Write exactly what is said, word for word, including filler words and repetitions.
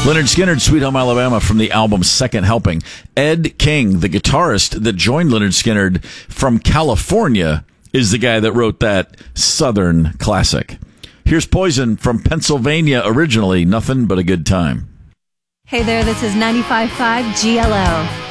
Lynyrd Skynyrd, Sweet Home Alabama, from the album Second Helping. Ed King, the guitarist that joined Lynyrd Skynyrd from California, is the guy that wrote that Southern classic. Here's Poison from Pennsylvania originally, Nothing But a Good Time. Hey there, this is ninety-five point five G L O.